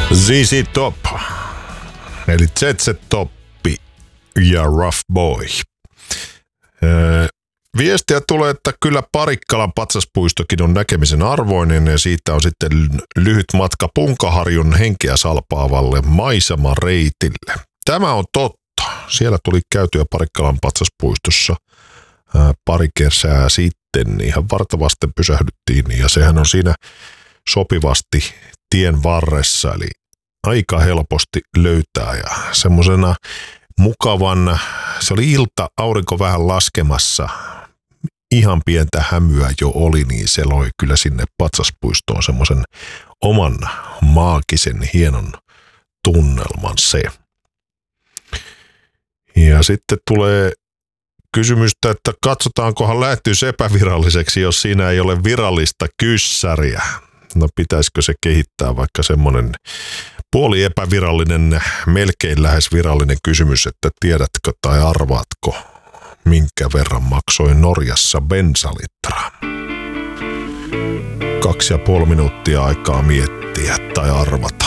ZZ Top, eli ZZ Toppi ja Rough Boy. Viestiä tulee, että kyllä Parikkalan patsaspuistokin on näkemisen arvoinen ja siitä on sitten lyhyt matka Punkaharjun henkeä salpaavalle maisemareitille. Tämä on totta. Siellä tuli käytyä Parikkalan patsaspuistossa pari kesää sitten. Ihan vartavasten pysähdyttiin ja sehän on siinä sopivasti tien varressa, eli aika helposti löytää ja semmosena mukavan, se oli ilta, aurinko vähän laskemassa, ihan pientä hämyä jo oli, niin se loi kyllä sinne patsaspuistoon semmoisen oman maagisen hienon tunnelman se. Ja sitten tulee kysymystä, että katsotaankohan lähetys epäviralliseksi, jos siinä ei ole virallista kyssäriä. No pitäisikö se kehittää vaikka semmoinen puoli epävirallinen, melkein lähes virallinen kysymys, että tiedätkö tai arvaatko, minkä verran maksoi Norjassa bensalitra? 2,5 minuuttia aikaa miettiä tai arvata.